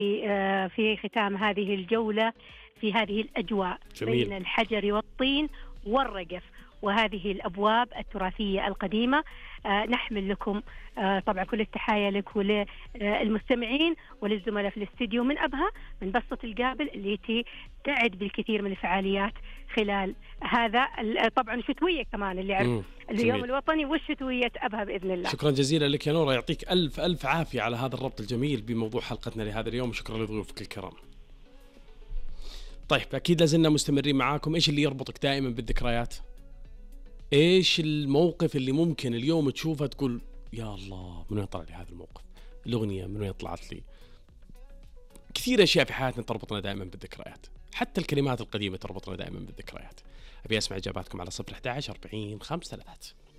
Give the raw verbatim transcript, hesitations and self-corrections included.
آه، في ختام هذه الجولة في هذه الأجواء جميل. بين الحجر والطين والرقف وهذه الأبواب التراثية القديمة. آه، نحمل لكم آه، طبعا كل التحايا لك وللمستمعين وللزملاء في الاستديو من أبها من بسطة القابل التي تعد بالكثير من الفعاليات خلال هذا طبعا شتوية كمان اللي عرف اليوم الوطني والشتوية أبها بإذن الله. شكرا جزيلا لك يا نورة، يعطيك ألف ألف عافية على هذا الربط الجميل بموضوع حلقتنا لهذا اليوم، وشكرا لضيوفك الكرام. طيب أكيد لازلنا مستمرين معاكم. إيش اللي يربطك دائما بالذكريات؟ إيش الموقف اللي ممكن اليوم تشوفه تقول يا الله من وين طلع لي هذا الموقف؟ الأغنية من وين طلعت لي؟ كثير أشياء في حياتنا تربطنا دائما بالذكريات، حتى الكلمات القديمة تربطنا دائما بالذكريات. أبي أسمع إجاباتكم على صفر أحد عشر أربعين خمسة ثلاثة.